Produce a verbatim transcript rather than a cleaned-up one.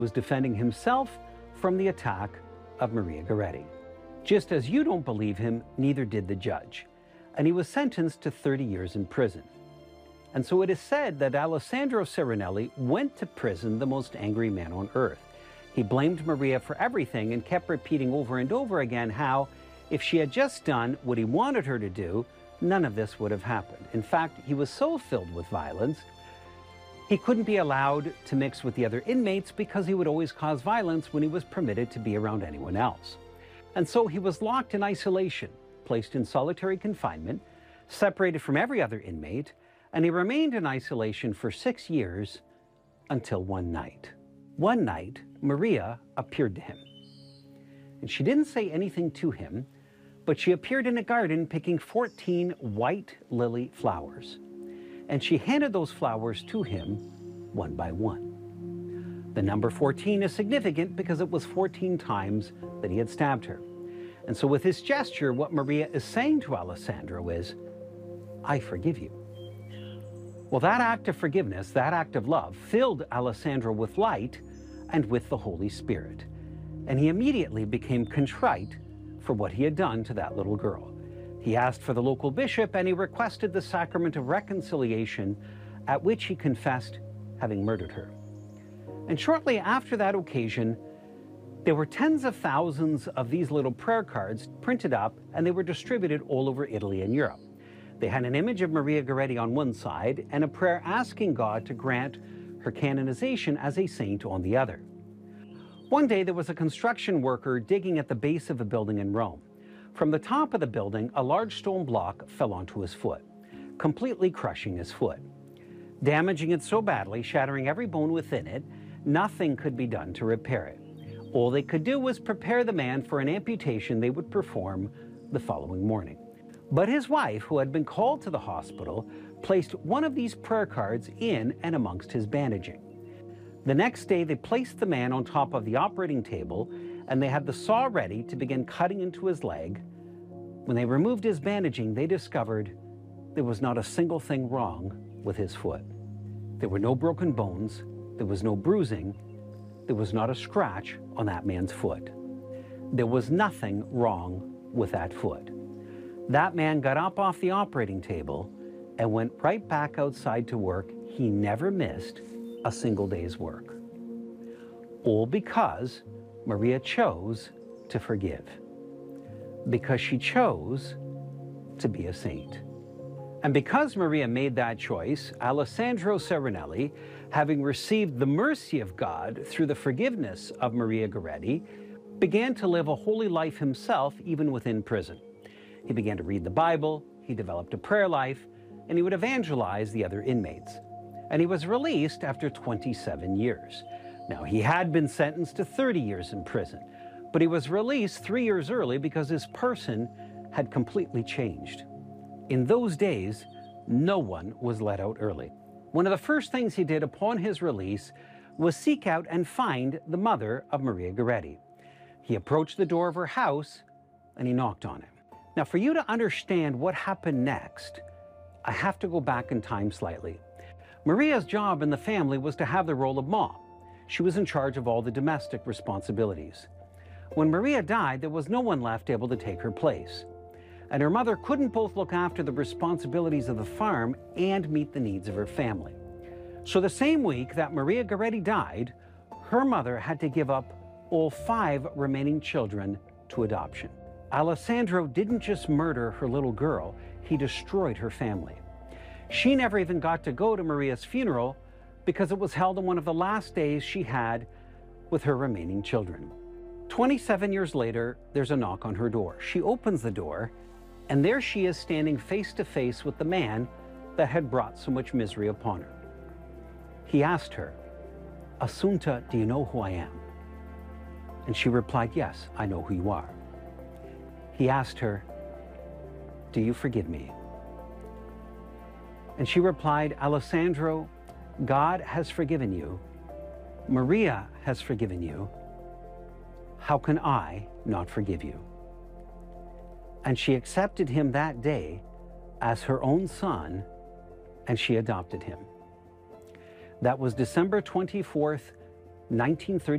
was defending himself from the attack of Maria Goretti. Just as you don't believe him, neither did the judge, and he was sentenced to thirty years in prison. And so it is said that Alessandro Serenelli went to prison the most angry man on earth. He blamed Maria for everything and kept repeating over and over again how, if she had just done what he wanted her to do, none of this would have happened. In fact, he was so filled with violence, he couldn't be allowed to mix with the other inmates because he would always cause violence when he was permitted to be around anyone else. And so he was locked in isolation, placed in solitary confinement, separated from every other inmate, and he remained in isolation for six years until one night. One night, Maria appeared to him. And she didn't say anything to him, but she appeared in a garden picking fourteen white lily flowers. And she handed those flowers to him one by one. The number fourteen is significant because it was fourteen times that he had stabbed her. And so with this gesture, what Maria is saying to Alessandro is, I forgive you. Well, that act of forgiveness, that act of love, filled Alessandro with light and with the Holy Spirit. And he immediately became contrite for what he had done to that little girl. He asked for the local bishop and he requested the sacrament of reconciliation, at which he confessed having murdered her. And shortly after that occasion, there were tens of thousands of these little prayer cards printed up, and they were distributed all over Italy and Europe. They had an image of Maria Goretti on one side and a prayer asking God to grant her canonization as a saint on the other. One day there was a construction worker digging at the base of a building in Rome. From the top of the building, a large stone block fell onto his foot, completely crushing his foot. Damaging it so badly, shattering every bone within it, nothing could be done to repair it. All they could do was prepare the man for an amputation they would perform the following morning. But his wife, who had been called to the hospital, placed one of these prayer cards in and amongst his bandaging. The next day, they placed the man on top of the operating table, and they had the saw ready to begin cutting into his leg. When they removed his bandaging, they discovered there was not a single thing wrong with his foot. There were no broken bones, there was no bruising, there was not a scratch on that man's foot. There was nothing wrong with that foot. That man got up off the operating table and went right back outside to work. He never missed a single day's work. All because Maria chose to forgive. Because she chose to be a saint. And because Maria made that choice, Alessandro Serenelli, having received the mercy of God through the forgiveness of Maria Goretti, began to live a holy life himself, even within prison. He began to read the Bible, he developed a prayer life, and he would evangelize the other inmates. And he was released after twenty-seven years. Now, he had been sentenced to thirty years in prison, but he was released three years early because his person had completely changed. In those days, no one was let out early. One of the first things he did upon his release was seek out and find the mother of Maria Goretti. He approached the door of her house and he knocked on it. Now, for you to understand what happened next, I have to go back in time slightly. Maria's job in the family was to have the role of mom. She was in charge of all the domestic responsibilities. When Maria died, there was no one left able to take her place. And her mother couldn't both look after the responsibilities of the farm and meet the needs of her family. So the same week that Maria Goretti died, her mother had to give up all five remaining children to adoption. Alessandro didn't just murder her little girl, he destroyed her family. She never even got to go to Maria's funeral because it was held on one of the last days she had with her remaining children. twenty-seven years later, there's a knock on her door. She opens the door, and there she is standing face to face with the man that had brought so much misery upon her. He asked her, Assunta, do you know who I am? And she replied, yes, I know who you are. He asked her, do you forgive me? And she replied, Alessandro, God has forgiven you. Maria has forgiven you. How can I not forgive you? And she accepted him that day as her own son, and she adopted him. That was December twenty-fourth, nineteen thirty.